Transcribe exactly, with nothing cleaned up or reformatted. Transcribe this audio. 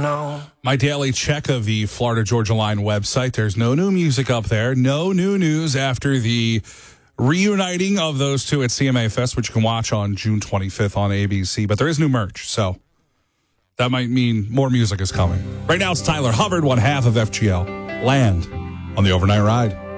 know. My daily check of the Florida Georgia Line website. There's no new music up there. No new news after the reuniting of those two at C M A Fest, which you can watch on June twenty-fifth on A B C. But there is new merch, so that might mean more music is coming. Right now it's Tyler Hubbard, one half of F G L. Land on the Overnight Ride.